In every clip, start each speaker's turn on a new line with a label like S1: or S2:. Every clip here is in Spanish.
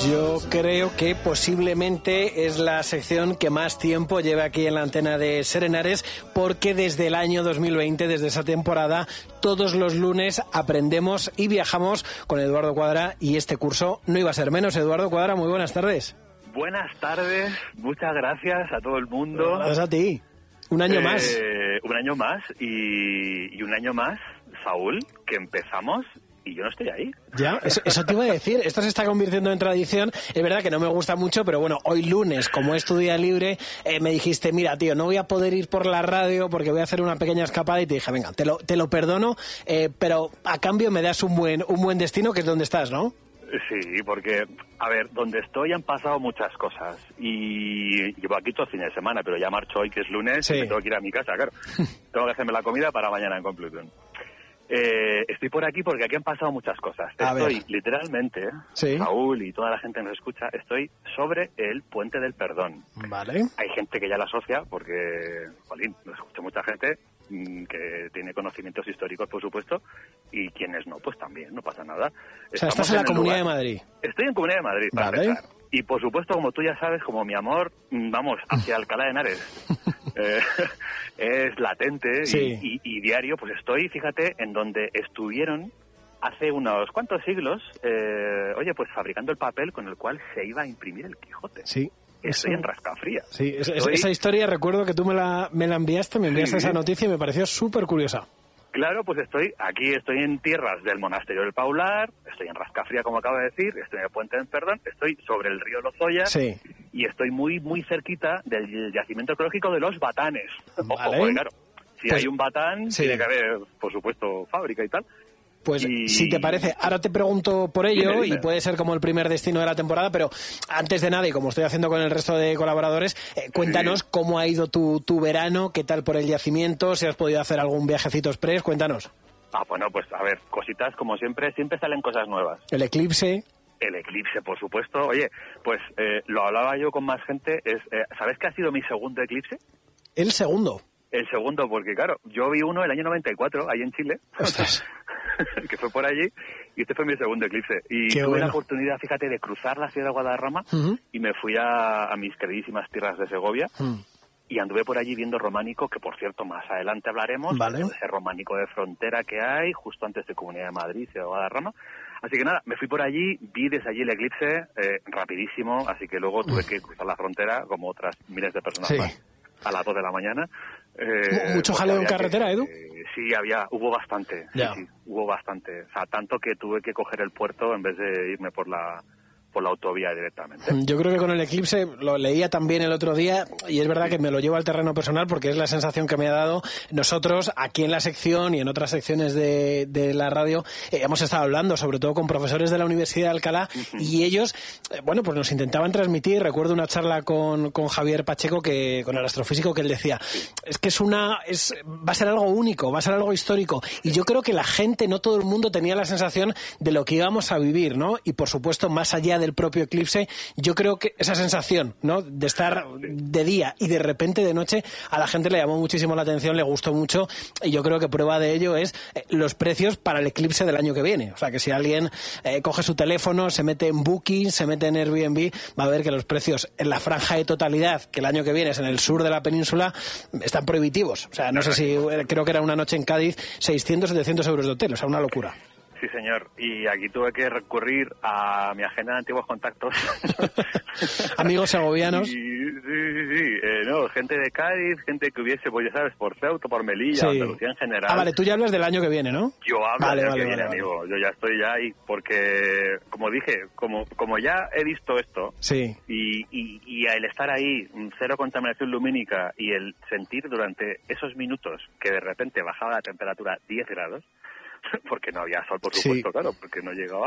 S1: Yo creo que posiblemente es la sección que más tiempo lleva aquí en la antena de Serenares, porque desde el año 2020, desde esa temporada, todos los lunes aprendemos y viajamos con Eduardo Cuadra, y este curso no iba a ser menos. Eduardo Cuadra, muy buenas tardes.
S2: Buenas tardes, muchas gracias a todo el mundo.
S1: Gracias a ti. Un año más.
S2: Un año más y un año más, Saúl, que empezamos y yo no estoy ahí.
S1: Ya, eso te iba a decir. Esto se está convirtiendo en tradición. Es verdad que no me gusta mucho, pero bueno, hoy lunes, como es tu día libre, me dijiste, mira, tío, no voy a poder ir por la radio porque voy a hacer una pequeña escapada, y te dije, venga, te lo perdono, pero a cambio me das un buen destino, que es donde estás, ¿no?
S2: Sí, porque, a ver, donde estoy han pasado muchas cosas y llevo aquí todo el fin de semana, pero ya marcho hoy, que es lunes,
S1: sí.
S2: Y me tengo que ir a mi casa, claro. Tengo que hacerme la comida para mañana en Complutum. Estoy por aquí porque aquí han pasado muchas cosas. Estoy literalmente,
S1: sí.
S2: Saúl y toda la gente que nos escucha, estoy sobre el Puente del Perdón.
S1: Vale.
S2: Hay gente que ya lo asocia porque, jolín, nos escucha mucha gente que tiene conocimientos históricos, por supuesto, y quienes no, pues también, no pasa nada.
S1: O sea, estás en la Comunidad de Madrid.
S2: Estoy en Comunidad de Madrid, para empezar. Y por supuesto, como tú ya sabes, como mi amor, vamos, hacia Alcalá de Henares, es latente,
S1: sí.
S2: y diario, pues estoy, fíjate, en donde estuvieron hace unos cuantos siglos, pues fabricando el papel con el cual se iba a imprimir el Quijote.
S1: Sí.
S2: Estoy en Rascafría.
S1: Sí, esa historia, recuerdo que tú me la enviaste, me enviaste
S2: sí.
S1: Esa noticia y me pareció súper curiosa.
S2: Claro, pues estoy en tierras del Monasterio del Paular, estoy en Rascafría, como acabo de decir, estoy en el Puente del Perdón, estoy sobre el río Lozoya,
S1: sí.
S2: Y estoy muy, muy cerquita del yacimiento arqueológico de los Batanes.
S1: Vale.
S2: Ojo, claro, si
S1: pues,
S2: hay un batán,
S1: sí.
S2: Tiene que haber, por supuesto, fábrica y tal.
S1: Pues si te parece, ahora te pregunto por ello, dime. Y puede ser como el primer destino de la temporada, pero antes de nada, y como estoy haciendo con el resto de colaboradores, cuéntanos cómo ha ido tu verano, qué tal por el yacimiento, si has podido hacer algún viajecito express, cuéntanos.
S2: Bueno, pues a ver, cositas como siempre salen cosas nuevas.
S1: El eclipse.
S2: El eclipse, por supuesto. Oye, pues lo hablaba yo con más gente, ¿sabes qué ha sido mi segundo eclipse?
S1: ¿El segundo?
S2: El segundo, porque claro, yo vi uno el año 94, ahí en Chile.
S1: ¡Ostras!
S2: Que fue por allí, y este fue mi segundo eclipse. Y
S1: Qué
S2: tuve
S1: bueno.
S2: la oportunidad, fíjate, de cruzar la ciudad de Guadarrama, y me fui a mis queridísimas tierras de Segovia, y anduve por allí viendo románico, que por cierto, más adelante hablaremos,
S1: vale.
S2: De ese románico de frontera que hay, justo antes de Comunidad de Madrid, ciudad de Guadarrama. Así que nada, me fui por allí, vi desde allí el eclipse, rapidísimo, así que luego tuve que cruzar la frontera, como otras miles de personas más, a las 2 de la mañana.
S1: ¿Mucho jaleo en carretera, Edu?
S2: Sí, hubo bastante. Sí, hubo bastante. O sea, tanto que tuve que coger el puerto en vez de irme por la autovía directamente.
S1: Yo creo que con el eclipse, lo leía también el otro día, y es verdad que me lo llevo al terreno personal porque es la sensación que me ha dado. Nosotros, aquí en la sección y en otras secciones de la radio, hemos estado hablando, sobre todo con profesores de la Universidad de Alcalá, y ellos, pues nos intentaban transmitir. Recuerdo una charla con Javier Pacheco, con el astrofísico, que él decía, es que va a ser algo único, va a ser algo histórico, y yo creo que la gente, no todo el mundo tenía la sensación de lo que íbamos a vivir, ¿no? Y por supuesto, más allá del propio eclipse, yo creo que esa sensación, ¿no?, de estar de día y de repente de noche, a la gente le llamó muchísimo la atención, le gustó mucho, y yo creo que prueba de ello es los precios para el eclipse del año que viene. O sea, que si alguien coge su teléfono, se mete en Booking, se mete en Airbnb, va a ver que los precios en la franja de totalidad, que el año que viene es en el sur de la península, están prohibitivos. O sea, no sé si, creo que era una noche en Cádiz, 600, 700 euros de hotel, o sea, una locura.
S2: Sí, señor. Y aquí tuve que recurrir a mi agenda de antiguos contactos.
S1: Amigos segovianos.
S2: Sí. Gente de Cádiz, gente que hubiese, pues ya sabes, por Ceuta, por Melilla, Andalucía en general.
S1: Vale, tú ya hablas del año que viene, ¿no?
S2: Yo hablo del año que viene, amigo. Yo ya estoy ahí, porque, como dije, como ya he visto esto, y el estar ahí, cero contaminación lumínica, y el sentir durante esos minutos que de repente bajaba la temperatura 10 grados, porque no había sol, por supuesto, claro, porque no llegaba,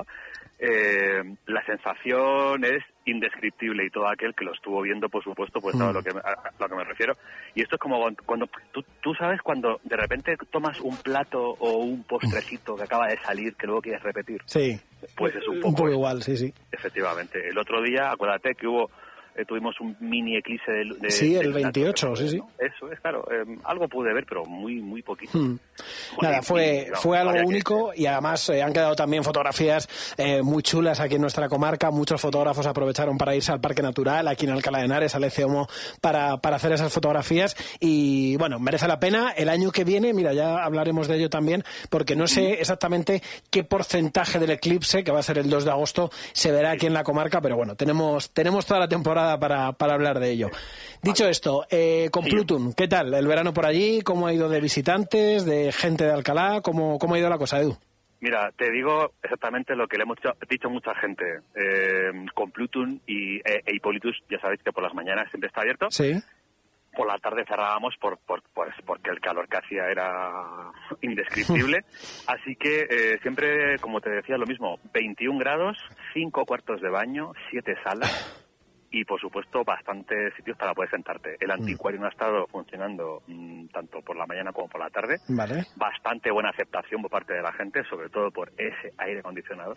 S2: la sensación es indescriptible, y todo aquel que lo estuvo viendo, por supuesto, pues sabe a lo que me refiero. Y esto es como cuando tú sabes, cuando de repente tomas un plato o un postrecito que acaba de salir, que luego quieres repetir.
S1: Sí.
S2: Pues es un
S1: poco igual, sí.
S2: Efectivamente. El otro día, acuérdate que hubo tuvimos un mini eclipse de
S1: sí, el 28, sí.
S2: Eso es, claro. Algo pude ver, pero muy poquito.
S1: Nada, fue algo único y además han quedado también fotografías muy chulas aquí en nuestra comarca. Muchos fotógrafos aprovecharon para irse al Parque Natural, aquí en Alcalá de Henares, al Eceomo, para hacer esas fotografías. Y bueno, merece la pena. El año que viene, mira, ya hablaremos de ello también, porque no sé exactamente qué porcentaje del eclipse, que va a ser el 2 de agosto, se verá aquí en la comarca, pero bueno, tenemos toda la temporada para hablar de ello. Dicho esto, con Plutun, ¿qué tal el verano por allí? ¿Cómo ha ido de visitantes, de gente de Alcalá? ¿Cómo ha ido la cosa, Edu?
S2: Mira, te digo exactamente lo que le hemos dicho mucha gente. Con Plutun y Hippolytus, ya sabéis que por las mañanas siempre está abierto.
S1: Sí.
S2: Por la tarde cerrábamos porque el calor que hacía era indescriptible. Así que siempre, como te decía, lo mismo, 21 grados, 5 cuartos de baño, 7 salas y, por supuesto, bastantes sitios para poder sentarte. El anticuario ha estado funcionando tanto por la mañana como por la tarde.
S1: Vale.
S2: Bastante buena aceptación por parte de la gente, sobre todo por ese aire acondicionado.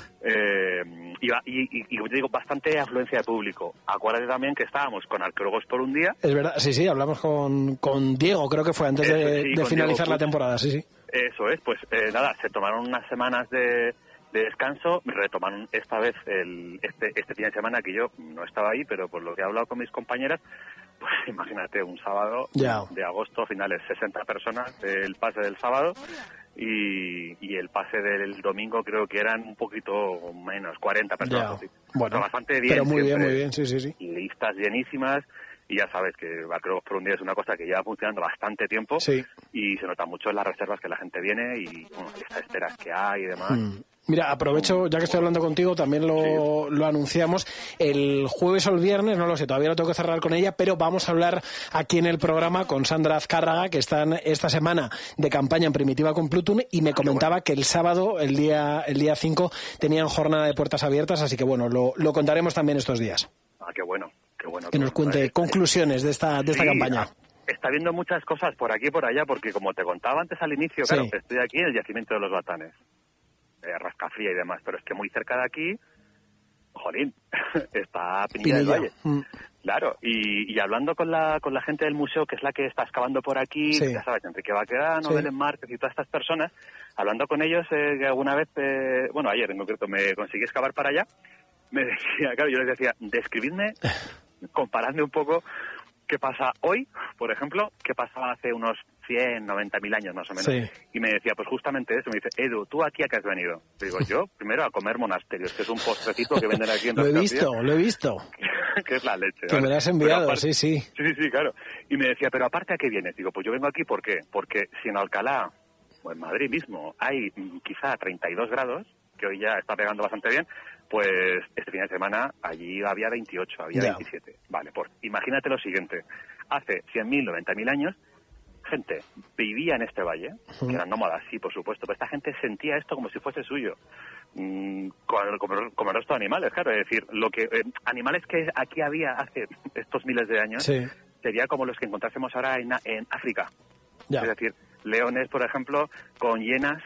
S2: Y como te digo, bastante afluencia de público. Acuérdate también que estábamos con arqueólogos por un día.
S1: Es verdad, sí, hablamos con Diego, creo que fue antes de finalizar la temporada, sí.
S2: Eso es, pues nada, se tomaron unas semanas de descanso, retomaron esta vez este fin de semana que yo no estaba ahí, pero por lo que he hablado con mis compañeras, pues imagínate, un sábado de agosto, finales, 60 personas, el pase del sábado y el pase del domingo creo que eran un poquito menos, 40 personas. Sí.
S1: Bueno,
S2: bastante bien.
S1: Pero muy bien, sí.
S2: Listas llenísimas. Y ya sabes que Arqueólogos por un día es una cosa que lleva funcionando bastante tiempo y se nota mucho en las reservas que la gente viene y bueno, estas esperas que hay y demás.
S1: Mira, aprovecho, ya que estoy hablando contigo, también lo anunciamos el jueves o el viernes, no lo sé, todavía lo tengo que cerrar con ella, pero vamos a hablar aquí en el programa con Sandra Azcárraga, que están esta semana de campaña en Primitiva con Plutun, y me comentaba que el sábado, el día 5, tenían jornada de puertas abiertas, así que bueno, lo contaremos también estos días.
S2: Qué bueno.
S1: Que nos cuente conclusiones de esta campaña.
S2: Está viendo muchas cosas por aquí y por allá, porque como te contaba antes al inicio, claro, estoy aquí en el yacimiento de los Batanes, Rascafría y demás, pero es que muy cerca de aquí, jolín, está Pinilla del Valle. Claro, y hablando con la gente del museo, que es la que está excavando por aquí, ya sabes, Enrique Baquedano, Belén Márquez y todas estas personas, hablando con ellos, que alguna vez, ayer en concreto me conseguí excavar para allá, me decía, claro, yo les decía, describidme, comparadme un poco qué pasa hoy, por ejemplo, qué pasaba hace unos 90.000 años más o menos. Y me decía, pues justamente eso, me dice, Edu, ¿tú aquí a qué has venido? Digo, yo primero a comer monasterios, que es un postrecito que venden aquí en
S1: Lo he visto.
S2: Que es la leche.
S1: Que me lo has enviado,
S2: aparte,
S1: sí,
S2: claro. Y me decía, pero aparte, ¿a qué vienes? Digo, pues yo vengo aquí, ¿por qué? Porque si en Alcalá, o en Madrid mismo, hay quizá 32 grados, que hoy ya está pegando bastante bien, pues este fin de semana allí había 28, había 27. Vale, pues imagínate lo siguiente. Hace 100.000, 90.000 años, gente vivía en este valle, que eran nómadas, sí, por supuesto, pero esta gente sentía esto como si fuese suyo. Como el resto de animales, claro. Es decir, animales que aquí había hace estos miles de años, sería como los que encontrásemos ahora en África. Es decir, leones, por ejemplo, con hienas,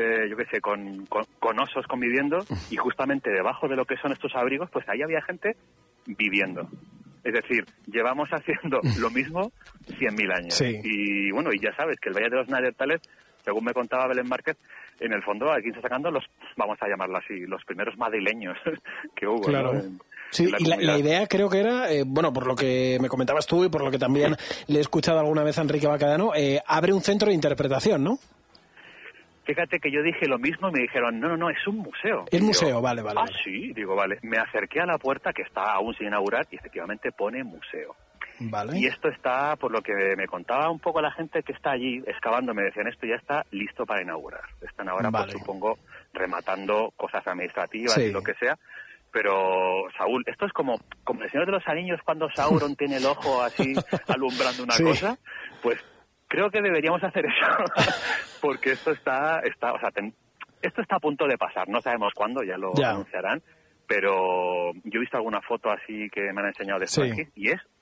S2: con osos conviviendo, y justamente debajo de lo que son estos abrigos, pues ahí había gente viviendo. Es decir, llevamos haciendo lo mismo 100.000 años. Y bueno, y ya sabes que el Valle de los Neandertales, según me contaba Belén Márquez, en el fondo aquí está sacando vamos a llamarlo así, los primeros madrileños que hubo.
S1: Claro. ¿No? Sí, y la idea creo que era, por lo que me comentabas tú y por lo que también le he escuchado alguna vez a Enrique Baquedano, abre un centro de interpretación, ¿no?
S2: Fíjate que yo dije lo mismo y me dijeron, no, es un museo.
S1: Es museo, vale.
S2: Sí, digo, vale. Me acerqué a la puerta, que está aún sin inaugurar, y efectivamente pone museo.
S1: Vale.
S2: Y esto está, por lo que me contaba un poco la gente que está allí excavando, me decían, esto ya está listo para inaugurar. Están ahora, pues supongo, rematando cosas administrativas y lo que sea. Pero, Saúl, esto es como el Señor de los Anillos, cuando Sauron tiene el ojo así alumbrando una cosa, pues creo que deberíamos hacer eso, porque esto esto está a punto de pasar. No sabemos cuándo, ya lo anunciarán, pero yo he visto alguna foto así que me han enseñado de esto aquí, y es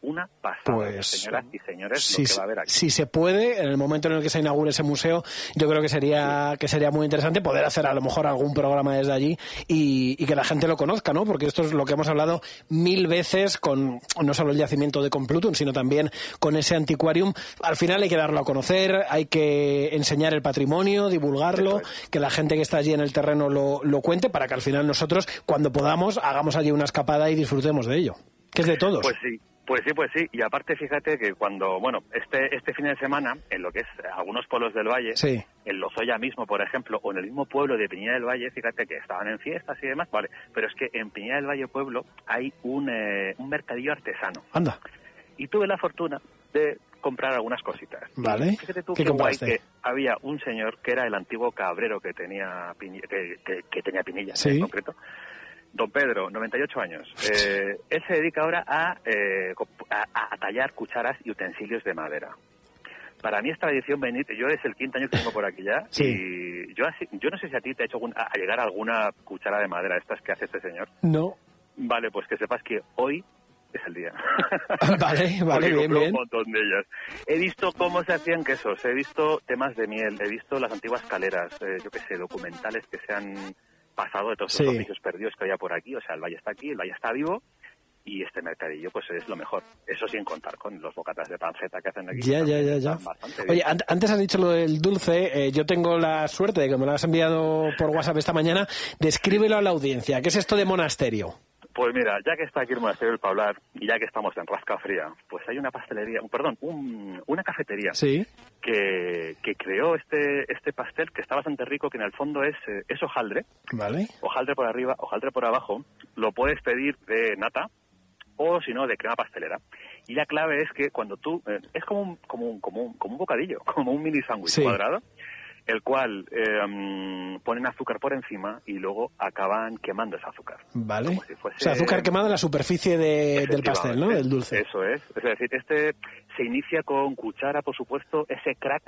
S2: una pasada,
S1: pues,
S2: señoras y señores, lo que va a haber aquí.
S1: Si se puede, en el momento en el que se inaugure ese museo, yo creo que sería muy interesante poder hacer a lo mejor algún programa desde allí y que la gente lo conozca, ¿no? Porque esto es lo que hemos hablado 1000 veces con no solo el yacimiento de Complutum, sino también con ese antiquarium. Al final hay que darlo a conocer, hay que enseñar el patrimonio, divulgarlo, que la gente que está allí en el terreno lo cuente, para que al final nosotros, cuando podamos, hagamos allí una escapada y disfrutemos de ello, que es de todos.
S2: Pues sí. Y aparte, fíjate que cuando, este fin de semana, en lo que es algunos pueblos del Valle, en Lozoya mismo, por ejemplo, o en el mismo pueblo de Piñera del Valle, fíjate que estaban en fiestas y demás, vale, pero es que en Piñera del Valle pueblo hay un mercadillo artesano.
S1: Anda.
S2: Y tuve la fortuna de comprar algunas cositas.
S1: Vale.
S2: Y fíjate tú
S1: ¿Qué compraste?
S2: Que había un señor que era el antiguo cabrero que tenía que tenía Pinilla,
S1: ¿sí?
S2: En concreto. Don Pedro, 98 años. Él se dedica ahora a tallar cucharas y utensilios de madera. Para mí es tradición venir, yo es el 5º año que vengo por aquí ya, y yo no sé si a ti te ha hecho a llegar alguna cuchara de madera estas que hace este señor.
S1: No.
S2: Vale, pues que sepas que hoy es el día.
S1: Vale, bien.
S2: Un montón de ellas. He visto cómo se hacían quesos, he visto temas de miel, he visto las antiguas caleras, documentales que se han pasado de todos los oficios perdidos que había por aquí. O sea, el valle está aquí, el valle está vivo, y este mercadillo pues es lo mejor. Eso sin contar con los bocatas de panceta que hacen aquí. Ya. Oye,
S1: antes has dicho lo del dulce. Yo tengo la suerte de que me lo has enviado por WhatsApp esta mañana. Descríbelo a la audiencia. ¿Qué es esto de monasterio?
S2: Pues mira, ya que está aquí el Monasterio del Paular y ya que estamos en Rascafría, pues hay una pastelería, una cafetería que creó este pastel, que está bastante rico, que en el fondo es hojaldre.
S1: Vale.
S2: Hojaldre por arriba, hojaldre por abajo. Lo puedes pedir de nata o, si no, de crema pastelera. Y la clave es que cuando tú... es como un bocadillo, como un mini sándwich cuadrado, el cual ponen azúcar por encima y luego acaban quemando ese azúcar.
S1: Vale. Como si fuese... O sea, azúcar quemado en la superficie del pastel, ¿no? Del dulce.
S2: Eso es. Es decir, se inicia con cuchara, por supuesto, ese crack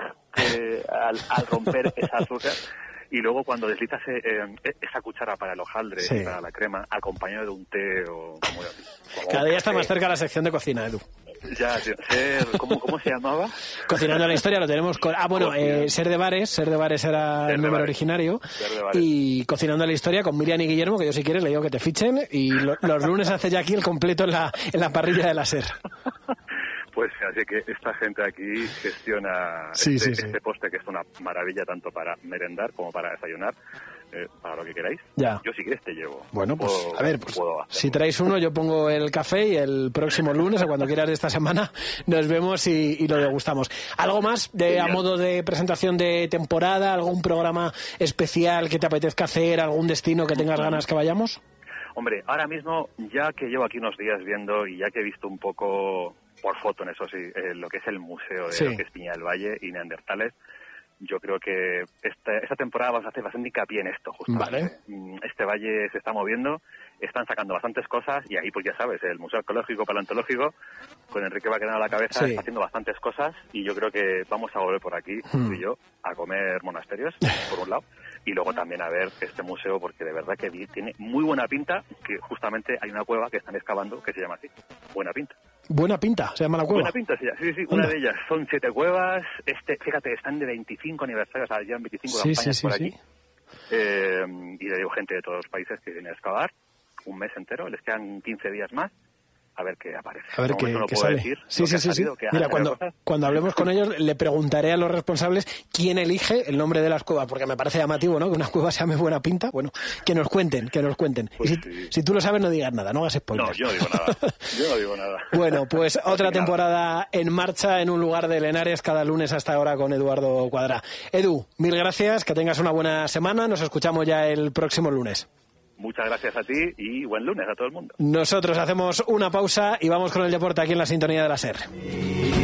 S2: al romper ese azúcar. Y luego cuando deslizas esa cuchara para el hojaldre, para la crema, acompañado de un té o...
S1: Cada día está más cerca la sección de cocina, Edu.
S2: Ya, tío. ¿Cómo se llamaba?
S1: Cocinando la historia lo tenemos con... Ser de Bares era el número originario. Y Cocinando la historia con Miriam y Guillermo, que yo si quieres le digo que te fichen, y los lunes hace ya aquí el completo en la parrilla de la SER.
S2: Pues así que esta gente aquí gestiona este postre, que es una maravilla tanto para merendar como para desayunar. Para lo que queráis.
S1: Ya.
S2: Yo si quieres te llevo.
S1: Bueno, pues a ver, si traéis uno yo pongo el café y el próximo lunes o cuando quieras de esta semana nos vemos y lo degustamos. ¿Algo más a modo de presentación de temporada? ¿Algún programa especial que te apetezca hacer? ¿Algún destino que tengas ganas que vayamos?
S2: Hombre, ahora mismo, ya que llevo aquí unos días viendo y ya que he visto un poco por foto, en eso sí, lo que es el museo de lo que es Piña del Valle y Neandertales, yo creo que esta temporada vamos a hacer bastante hincapié en esto, justamente. Vale. Este valle se está moviendo, están sacando bastantes cosas y ahí, pues ya sabes, el Museo Arqueológico Paleontológico, con Enrique Baquena a la cabeza, está haciendo bastantes cosas y yo creo que vamos a volver por aquí, tú y yo, a comer monasterios, por un lado, y luego también a ver este museo, porque de verdad que tiene muy buena pinta, que justamente hay una cueva que están excavando que se llama así, Buena Pinta.
S1: Buena Pinta, se llama la cueva.
S2: Buena Pinta, sí, una de ellas. Son 7 cuevas, fíjate, están de 25 aniversarios, o sea, llevan 25 campañas por aquí. Y le digo gente de todos los países que viene a excavar un mes entero, les quedan 15 días más. A ver qué aparece.
S1: A ver qué sale. Decir, sí. Mira, cuando hablemos con ellos le preguntaré a los responsables quién elige el nombre de las cuevas, porque me parece llamativo, ¿no? Que una cueva se llame Buena Pinta. Bueno, que nos cuenten.
S2: Pues
S1: y si tú lo sabes, no digas nada, no hagas spoilers.
S2: No, yo no digo nada.
S1: Bueno, pues otra temporada en marcha en un lugar de Henares cada lunes hasta ahora con Eduardo Cuadra. Edu, mil gracias, que tengas una buena semana. Nos escuchamos ya el próximo lunes.
S2: Muchas gracias a ti y buen lunes a todo el mundo.
S1: Nosotros hacemos una pausa y vamos con el deporte aquí en la sintonía de la SER.